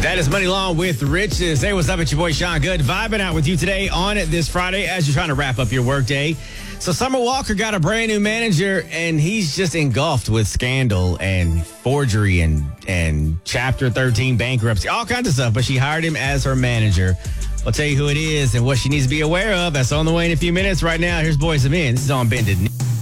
That is Money Long with Riches. Hey, what's up? It's your boy Sean Good, vibing out with you today on this Friday as you're trying to wrap up your workday. So Summer Walker got a brand new manager, and he's just engulfed with scandal and forgery and Chapter 13 bankruptcy, all kinds of stuff. But she hired him as her manager. I'll tell you who it is and what she needs to be aware of. That's on the way in a few minutes. Right now, here's Boys and Men. This is on Bended Knee.